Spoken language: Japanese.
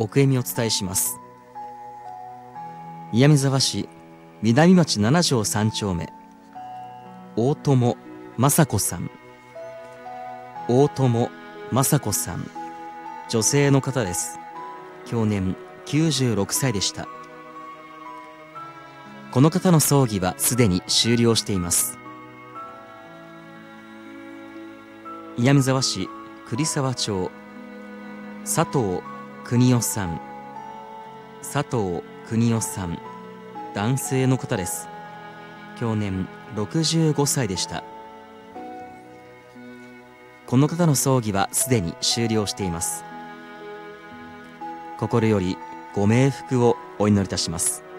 奥恵美をお伝えします。岩見沢市南町7条3丁目、大友雅子さん。大友雅子さん、女性の方です。享年96歳でした。この方の葬儀はすでに終了しています。岩見沢市栗沢町、佐藤邦夫さん。佐藤邦夫さん、男性の方です。享年65歳でした。この方の葬儀はすでに終了しています。心よりご冥福をお祈りいたします。